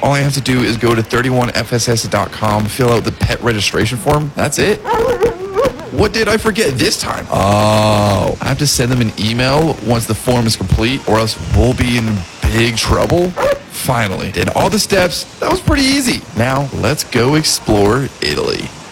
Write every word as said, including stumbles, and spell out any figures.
All I have to do is go to thirty-one F S S dot com, fill out the pet registration form. That's it. What did I forget this time? Oh, I have to send them an email once the form is complete, or else we'll be in big trouble. Finally, did all the steps. That was pretty easy. Now, let's go explore Italy.